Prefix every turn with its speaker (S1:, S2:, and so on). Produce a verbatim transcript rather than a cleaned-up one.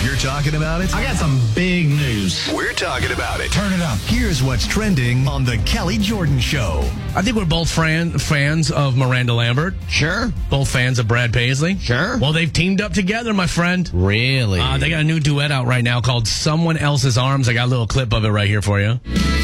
S1: You're talking about it?
S2: I got some big news.
S1: We're talking about it.
S2: Turn it up.
S1: Here's what's trending on The Kelly Jordan Show.
S3: I think we're both fran- fans of Miranda Lambert.
S4: Sure.
S3: Both fans of Brad Paisley.
S4: Sure.
S3: Well, they've teamed up together, my friend.
S4: Really?
S3: Uh, they got a new duet out right now called Someone Else's Arms. I got a little clip of it right here for you.